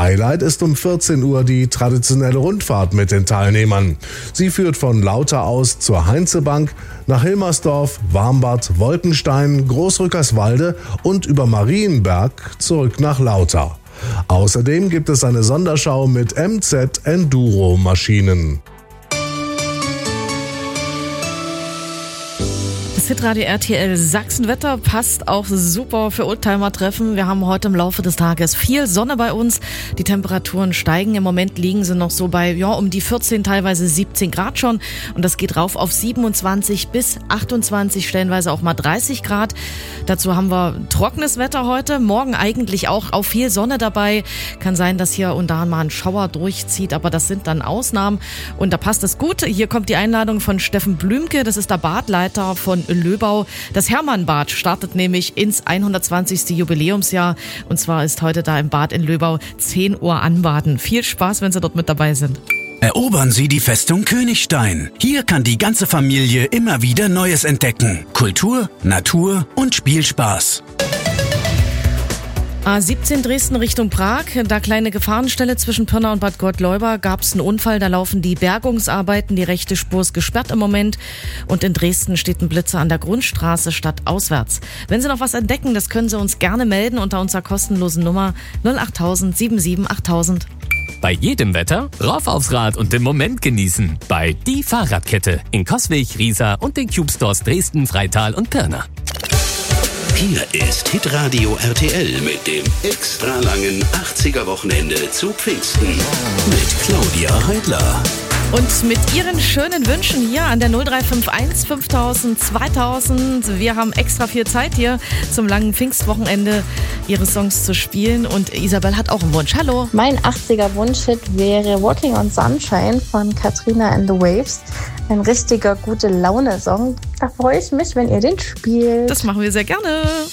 Highlight ist um 14 Uhr die traditionelle Rundfahrt mit den Teilnehmern. Sie führt von Lauter aus zur Heinzebank, nach Hilmersdorf, Warmbad, Wolkenstein, Großrückerswalde und über Marienberg zurück nach Lauter. Außerdem gibt es eine Sonderschau mit MZ Enduro Maschinen. Das Hitradio RTL Sachsenwetter passt auch super für Oldtimer-Treffen. Wir haben heute im Laufe des Tages viel Sonne bei uns. Die Temperaturen steigen. Im Moment liegen sie noch so bei um die 14, teilweise 17 Grad schon. Und das geht rauf auf 27 bis 28, stellenweise auch mal 30 Grad. Dazu haben wir trockenes Wetter heute. Morgen eigentlich auch viel Sonne dabei. Kann sein, dass hier und da mal ein Schauer durchzieht, aber das sind dann Ausnahmen. Und da passt es gut. Hier kommt die Einladung von Steffen Blümke. Das ist der Badleiter von Löbau. Das Hermannbad startet nämlich ins 120. Jubiläumsjahr. Und zwar ist heute da im Bad in Löbau 10 Uhr Anbaden. Viel Spaß, wenn Sie dort mit dabei sind. Erobern Sie die Festung Königstein. Hier kann die ganze Familie immer wieder Neues entdecken. Kultur, Natur und Spielspaß. A17 Dresden Richtung Prag, da kleine Gefahrenstelle zwischen Pirna und Bad Gottleuba, gab es einen Unfall, da laufen die Bergungsarbeiten, die rechte Spur ist gesperrt im Moment und in Dresden steht ein Blitzer an der Grundstraße stadtauswärts. Wenn Sie noch was entdecken, das können Sie uns gerne melden unter unserer kostenlosen Nummer 08000 77 8000. Bei jedem Wetter rauf aufs Rad und den Moment genießen. Bei Die Fahrradkette in Coswig, Riesa und den Cube Stores Dresden, Freital und Pirna. Hier ist Hitradio RTL mit dem extra langen 80er-Wochenende zu Pfingsten mit Claudia Heidler. Und mit Ihren schönen Wünschen hier an der 0351 5000 2000. Wir haben extra viel Zeit hier zum langen Pfingstwochenende Ihre Songs zu spielen. Und Isabel hat auch einen Wunsch. Hallo. Mein 80er-Wunschhit wäre Walking on Sunshine von Katrina and the Waves. Ein richtiger gute Laune-Song. Da freue ich mich, wenn ihr den spielt. Das machen wir sehr gerne.